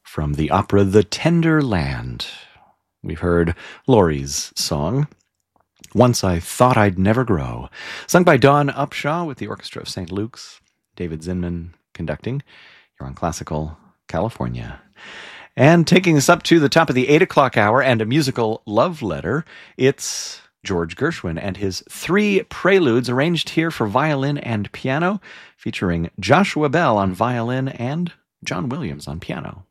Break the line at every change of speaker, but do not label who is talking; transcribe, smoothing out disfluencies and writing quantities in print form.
from the opera The Tender Land. We've heard Laurie's song, Once I Thought I'd Never Grow, sung by Dawn Upshaw with the Orchestra of St. Luke's, David Zinman conducting. You're on Classical California. And taking us up to the top of the 8 o'clock hour and a musical love letter, it's George Gershwin and his 3 preludes arranged here for violin and piano, featuring Joshua Bell on violin and John Williams on piano.